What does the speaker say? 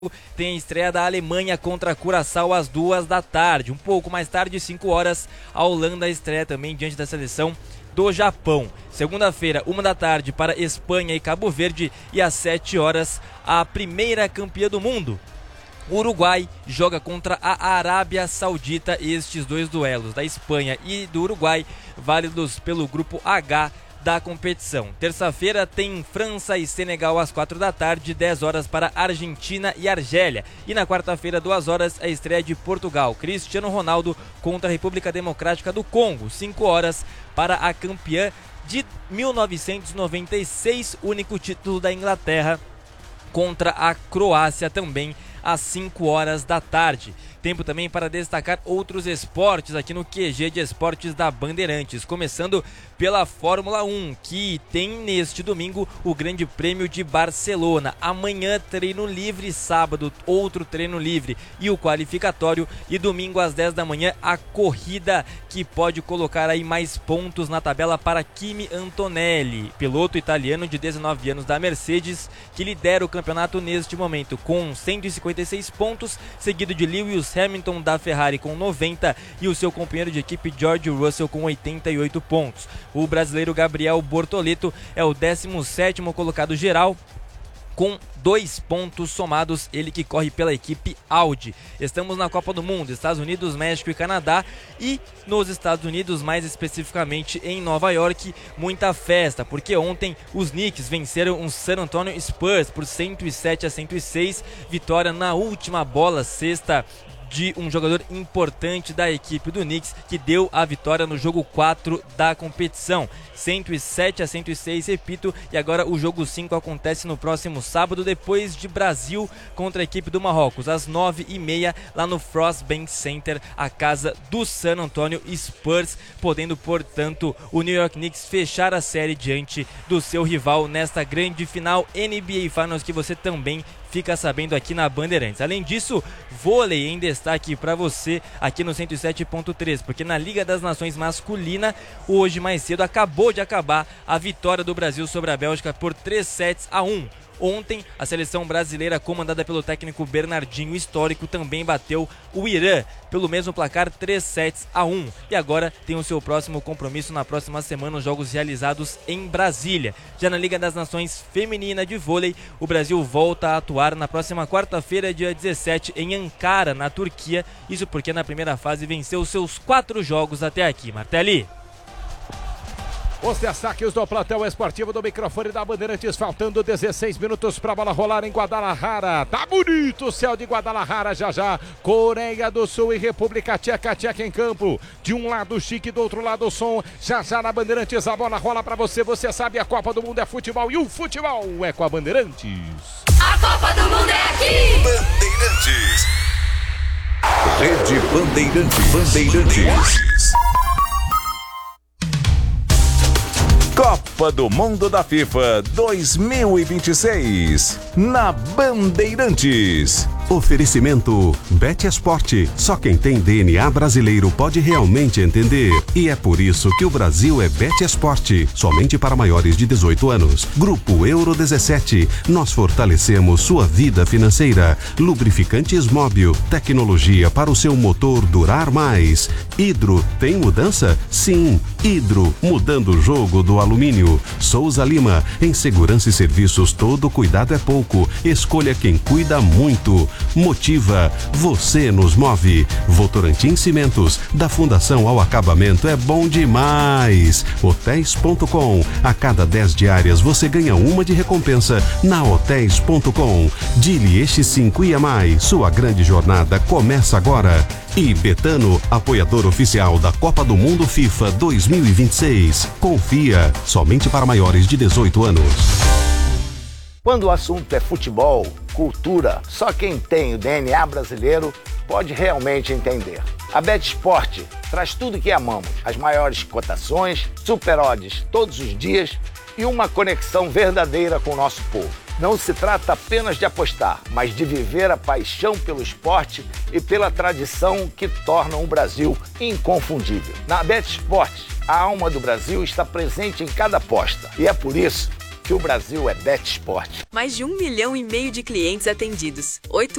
tem a estreia da Alemanha contra Curaçao às 14h. Um pouco mais tarde, 5 horas, a Holanda estreia também diante da seleção do Japão. Segunda-feira, 1h para Espanha e Cabo Verde, e às 7 horas, a primeira campeã do mundo, o Uruguai, joga contra a Arábia Saudita. Estes dois duelos da Espanha e do Uruguai, válidos pelo grupo H da competição. Terça-feira tem França e Senegal às 4h, 10 horas para Argentina e Argélia. E na quarta-feira, 2 horas, a estreia de Portugal, Cristiano Ronaldo contra a República Democrática do Congo. 5 horas para a campeã de 1996, único título da Inglaterra, contra a Croácia, também às 5h. Tempo também para destacar outros esportes aqui no QG de Esportes da Bandeirantes, começando pela Fórmula 1, que tem neste domingo o Grande Prêmio de Barcelona. Amanhã, treino livre, sábado, outro treino livre e o qualificatório, e domingo às 10 da manhã, a corrida que pode colocar aí mais pontos na tabela para Kimi Antonelli, piloto italiano de 19 anos da Mercedes, que lidera o campeonato neste momento com 156 pontos, seguido de Lewis Hamilton da Ferrari com 90 e o seu companheiro de equipe George Russell com 88 pontos. O brasileiro Gabriel Bortoleto é o 17º colocado geral, com 2 pontos somados, ele que corre pela equipe Audi. Estamos na Copa do Mundo, Estados Unidos, México e Canadá, e nos Estados Unidos, mais especificamente em Nova York, muita festa, porque ontem os Knicks venceram o San Antonio Spurs por 107-106, vitória na última bola sexta de um jogador importante da equipe do Knicks, que deu a vitória no jogo 4 da competição. 107-106, repito, e agora o jogo 5 acontece no próximo sábado, depois de Brasil contra a equipe do Marrocos, às 9h30, lá no Frost Bank Center, a casa do San Antonio Spurs, podendo, portanto, o New York Knicks fechar a série diante do seu rival nesta grande final NBA Finals, que você também fica sabendo aqui na Bandeirantes. Além disso, vôlei em destaque para você aqui no 107.3, porque na Liga das Nações masculina, hoje mais cedo acabou de acabar a vitória do Brasil sobre a Bélgica por 3-1. Ontem, a seleção brasileira, comandada pelo técnico Bernardinho Histórico, também bateu o Irã pelo mesmo placar, 3-1. E agora tem o seu próximo compromisso na próxima semana, os jogos realizados em Brasília. Já na Liga das Nações feminina de vôlei, o Brasil volta a atuar na próxima quarta-feira, dia 17, em Ankara, na Turquia. Isso porque na primeira fase venceu seus 4 jogos até aqui. Martelli. Os destaques do plantão esportivo do microfone da Bandeirantes, faltando 16 minutos para a bola rolar em Guadalajara. Tá bonito o céu de Guadalajara já já. Coreia do Sul e República Tcheca, Tcheca em campo. De um lado chique, do outro lado o som. Já já na Bandeirantes a bola rola para você. Você sabe, a Copa do Mundo é futebol e o futebol é com a Bandeirantes. A Copa do Mundo é aqui! Bandeirantes. Rede Bandeirantes. Copa do Mundo da FIFA 2026 na Bandeirantes. Oferecimento Bet Esporte. Só quem tem DNA brasileiro pode realmente entender. E é por isso que o Brasil é Bet Esporte. Somente para maiores de 18 anos. Grupo Euro 17. Nós fortalecemos sua vida financeira. Lubrificantes Móbil. Tecnologia para o seu motor durar mais. Hidro. Tem mudança? Sim. Hidro. Mudando o jogo do alumínio. Souza Lima. Em segurança e serviços, todo cuidado é pouco. Escolha quem cuida muito. Motiva, você nos move. Votorantim Cimentos, da fundação ao acabamento é bom demais. Hotéis.com, a cada 10 diárias você ganha uma de recompensa na Hotéis.com. Dili X5 e mais, sua grande jornada começa agora. E Betano, apoiador oficial da Copa do Mundo FIFA 2026. Confia, somente para maiores de 18 anos. Quando o assunto é futebol, cultura, só quem tem o DNA brasileiro pode realmente entender. A Bet Sport traz tudo que amamos, as maiores cotações, super odds todos os dias e uma conexão verdadeira com o nosso povo. Não se trata apenas de apostar, mas de viver a paixão pelo esporte e pela tradição que tornam o Brasil inconfundível. Na Bet Sport, a alma do Brasil está presente em cada aposta e é por isso que o Brasil é Bet Sport. Mais de 1,5 milhão de clientes atendidos. 8